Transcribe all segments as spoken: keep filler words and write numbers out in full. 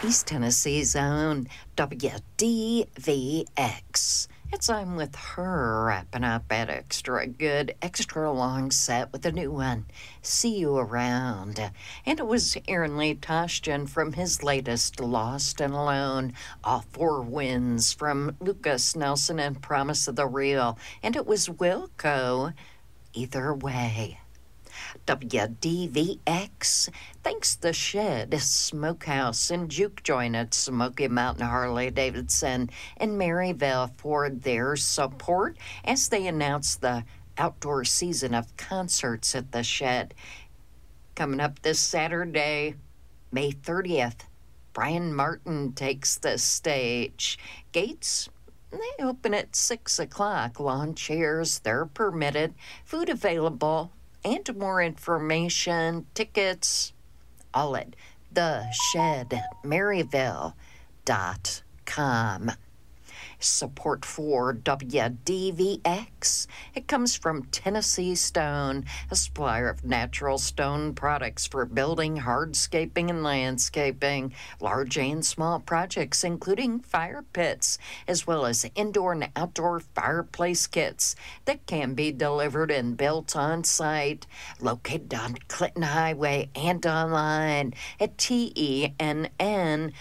East Tennessee's own W D V X. It's I'm with her wrapping up at Extra Good, Extra Long Set with a new one. See you around. And it was Aaron Lee Toshjan from his latest Lost and Alone. All four wins from Lucas Nelson and Promise of the Real. And it was Wilco. Either way. W D V X thanks the Shed Smokehouse and Juke Joint at Smoky Mountain Harley Davidson in Maryville for their support as they announce the outdoor season of concerts at the Shed. Coming up this Saturday, May thirtieth, Brian Martin takes the stage. Gates, they open at six o'clock. Lawn chairs, they're permitted. Food available. And more information, tickets, all at the shed maryville dot com. Support for W D V X. It comes from Tennessee Stone, a supplier of natural stone products for building, hardscaping, and landscaping, large and small projects, including fire pits, as well as indoor and outdoor fireplace kits that can be delivered and built on site. Located on Clinton Highway and online at T E N N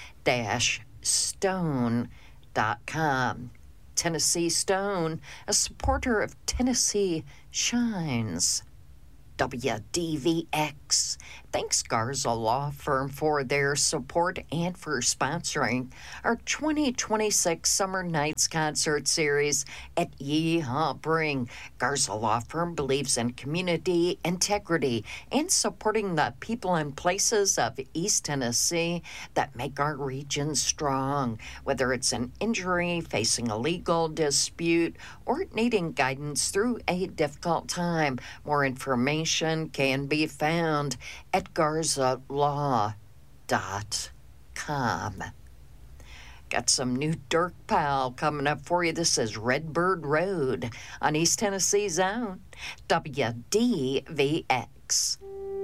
stone dot com. Tennessee Stone, a supporter of Tennessee Shines. W D V X. Thanks Garza Law Firm for their support and for sponsoring our twenty twenty-six Summer Nights Concert Series at Yeehaw Bring. Garza Law Firm believes in community integrity and supporting the people and places of East Tennessee that make our region strong. Whether it's an injury, facing a legal dispute, or needing guidance through a difficult time, more information can be found at garza law dot com. Got some new Dirk Powell coming up for you. This is Redbird Road on East Tennessee's own W D V X.